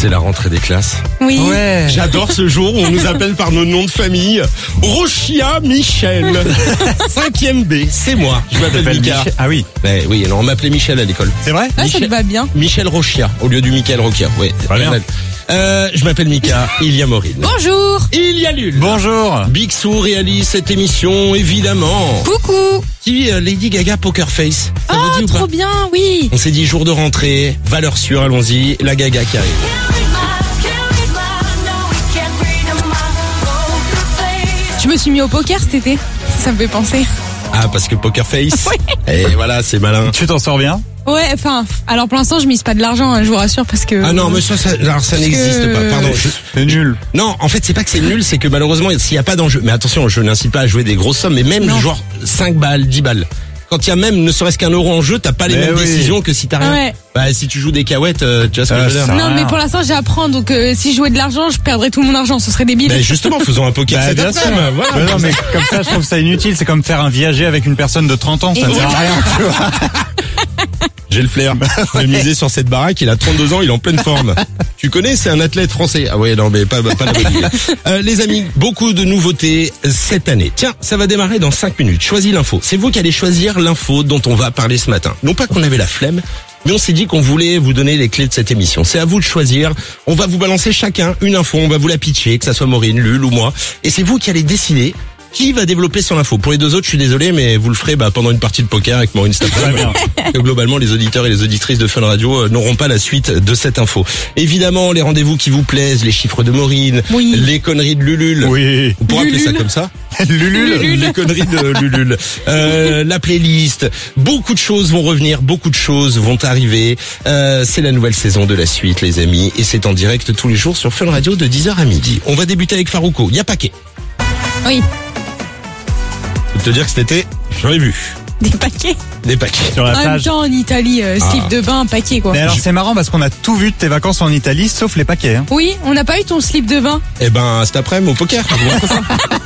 C'est la rentrée des classes. Oui. Ouais. J'adore ce jour où on nous appelle par nos noms de famille. Rochia Michel. 5e B, c'est moi. Je m'appelle Mika. Ah oui, Oui, alors on m'appelait Michel à l'école. c'est vrai? Ah, ça Michel- te va bien. Michel Rochia, au lieu du Michael Rochia. Oui, Pas bien. Je m'appelle Mika, il y a Maureen. Bonjour. Il y a Lul. Bonjour. Big Sou réalise cette émission, évidemment. Coucou. Qui Lady Gaga Poker Face. Ça vous dit ou pas? Trop bien, oui. On s'est dit jour de rentrée, valeur sûre, allons-y, la Gaga qui arrive. Je me suis mis au poker cet été. Ça me fait penser. Ah, parce que Poker Face. Oui. Et voilà, c'est malin. Tu t'en sors bien? Ouais, enfin, alors pour l'instant je mise pas de l'argent, hein, je vous rassure, parce que... Ah non, mais ça alors ça Parce n'existe que- pas, pardon. C'est nul. Non, en fait, c'est pas que c'est nul, c'est que malheureusement, s'il n'y a pas d'enjeu, mais attention, je n'incite pas à jouer des grosses sommes, mais même Non. genre 5 balles, 10 balles. Quand il y a même ne serait-ce qu'un euro en jeu, t'as pas les Mais mêmes oui. décisions que si t'as rien. Ouais. Bah, si tu joues des cahuètes, tu vois ce que je veux dire. ça- Non, rien. mais pour l'instant j'apprends, donc si je jouais de l'argent, je perdrais tout mon argent, ce serait débile. Ben justement, faisons un poker Bah, cet bien sûr. après-midi. Voilà. Bah non, mais comme ça, je trouve ça inutile. C'est comme faire un viager avec une personne de 30 ans. Ça ne sert à rien, tu vois. J'ai le flair. Je vais miser sur cette baraque, il a 32 ans, il est en pleine forme. Tu connais, c'est un athlète français. Ah ouais, non, mais pas la bonne idée. Les amis, beaucoup de nouveautés cette année. Tiens, ça va démarrer dans 5 minutes. Choisis l'info. C'est vous qui allez choisir l'info dont on va parler ce matin. Non pas qu'on avait la flemme, mais on s'est dit qu'on voulait vous donner les clés de cette émission. C'est à vous de choisir. On va vous balancer chacun une info, on va vous la pitcher, que ça soit Maureen, Lul ou moi. Et c'est vous qui allez décider qui va développer son info. Pour les deux autres, je suis désolé, mais vous le ferez pendant une partie de poker avec Maureen cet après-midi. Que globalement, les auditeurs et les auditrices de Fun Radio n'auront pas la suite de cette info. Évidemment, les rendez-vous qui vous plaisent, les chiffres de Maureen, Oui. les conneries de Lulul. Oui. On pourra appeler ça Lulul. comme ça. Lulul. Les conneries de Lulul. La playlist. Beaucoup de choses vont revenir, beaucoup de choses vont arriver. C'est la nouvelle saison de la suite, les amis. Et c'est en direct tous les jours sur Fun Radio de 10h à midi. On va débuter avec Farouko. Il y a paquet. Oui, Je peux te dire que cet été, j'en ai vu. des paquets. Des paquets. Sur la En même plage. temps, en Italie, slip de bain, paquet quoi. Mais alors, c'est marrant parce qu'on a tout vu de tes vacances en Italie, sauf les paquets, hein. Oui, on n'a pas eu ton slip de bain. Eh ben, cet après-midi au poker.